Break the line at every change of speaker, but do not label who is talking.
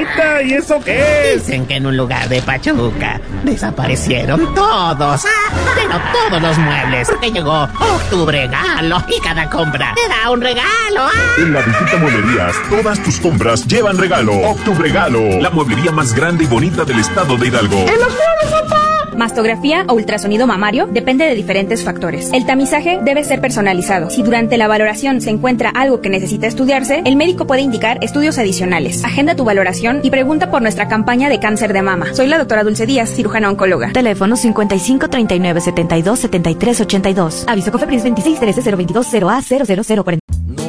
abuelita, ¿y eso qué es?
Dicen que en un lugar de Pachuca desaparecieron todos, pero todos los muebles, porque llegó Octubre Regalo y cada compra te da un regalo.
En la visita Mueblerías, todas tus compras llevan regalo. Octubre Regalo, la mueblería más grande y bonita del estado de Hidalgo.
¡En los muebles, papá!
Mastografía o ultrasonido mamario depende de diferentes factores. El tamizaje debe ser personalizado. Si durante la valoración se encuentra algo que necesita estudiarse, el médico puede indicar estudios adicionales. Agenda tu valoración y pregunta por nuestra campaña de cáncer de mama. Soy la doctora Dulce Díaz, cirujana oncóloga.
Teléfono 55 39 72 73 82. Aviso COFEPRIS 26 13 022 0A 00040.